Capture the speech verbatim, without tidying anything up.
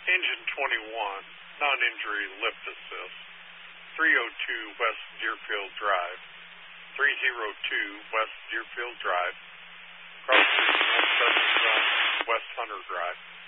Engine twenty-one, non-injury lift assist, three oh two West Deerfield Drive, three oh two West Deerfield Drive, cross North Pleasant Run, West Hunter Drive.